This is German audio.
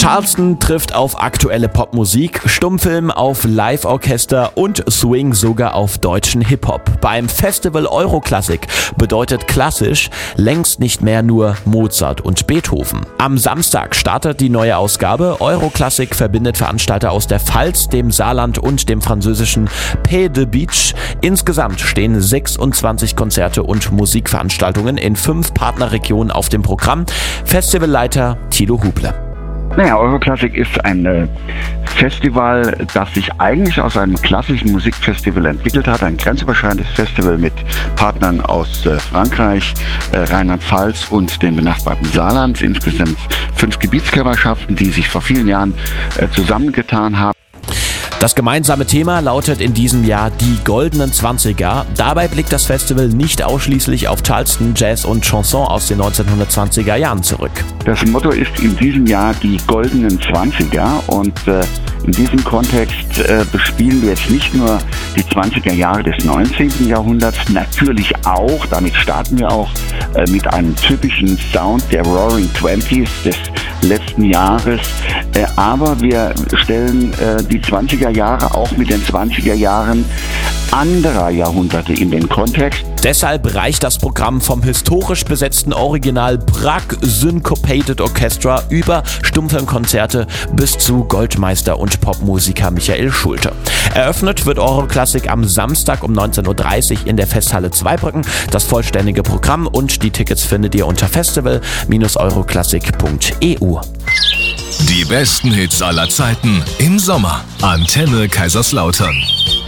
Charleston trifft auf aktuelle Popmusik, Stummfilm auf Live-Orchester und Swing sogar auf deutschen Hip-Hop. Beim Festival Euroklassik bedeutet klassisch längst nicht mehr nur Mozart und Beethoven. Am Samstag startet die neue Ausgabe. Euroklassik verbindet Veranstalter aus der Pfalz, dem Saarland und dem französischen Pays de Bitche. Insgesamt stehen 26 Konzerte und Musikveranstaltungen in 5 Partnerregionen auf dem Programm. Festivalleiter Thilo Huble. Naja, Euroklassik ist ein Festival, das sich eigentlich aus einem klassischen Musikfestival entwickelt hat. Ein grenzüberschreitendes Festival mit Partnern aus Frankreich, Rheinland-Pfalz und dem benachbarten Saarland. Insgesamt 5 Gebietskörperschaften, die sich vor vielen Jahren zusammengetan haben. Das gemeinsame Thema lautet in diesem Jahr die goldenen 20er. Dabei blickt das Festival nicht ausschließlich auf Charleston, Jazz und Chanson aus den 1920er Jahren zurück. Das Motto ist in diesem Jahr die goldenen 20er und in diesem Kontext bespielen wir jetzt nicht nur die 20er Jahre des 19. Jahrhunderts, natürlich auch, damit starten wir auch mit einem typischen Sound der Roaring Twenties des letzten Jahres, aber wir stellen die 20er Jahre auch mit den 20er Jahren anderer Jahrhunderte in den Kontext. Deshalb reicht das Programm vom historisch besetzten Original Prague Syncopated Orchestra über Stummfilmkonzerte bis zu Goldmeister und Popmusiker Michael Schulte. Eröffnet wird Euroklassik am Samstag um 19.30 Uhr in der Festhalle Zweibrücken. Das vollständige Programm und die Tickets findet ihr unter festival-euroklassik.eu. Die besten Hits aller Zeiten im Sommer. Antenne Kaiserslautern.